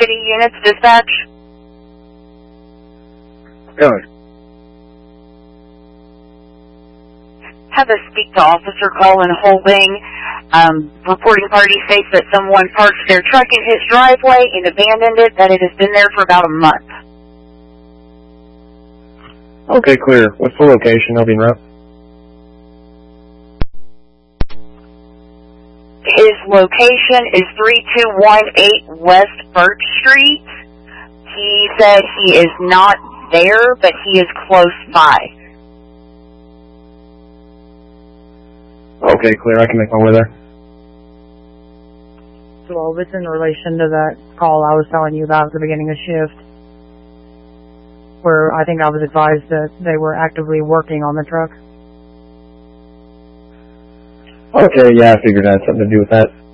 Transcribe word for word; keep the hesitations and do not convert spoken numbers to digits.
City units, dispatch. Good. Have a speak to Officer Colin Holding. Um, reporting party states that someone parked their truck in his driveway and abandoned it, that it has been there for about a month. Okay, clear. What's the location? I'll be in route. His location is three two one eight West Birch Street. He said he is not there, but he is close by. Okay, clear. I can make my way there. Well, it's in relation to that call I was telling you about at the beginning of shift, where I think I was advised that they were actively working on the truck. Okay, yeah, I figured that had something to do with that.